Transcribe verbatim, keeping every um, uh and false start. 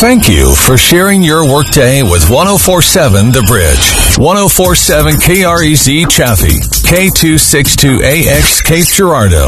Thank you for sharing your workday with one oh four point seven The Bridge. one oh four point seven K R E Z Chaffee, K two sixty-two A X Cape Girardeau.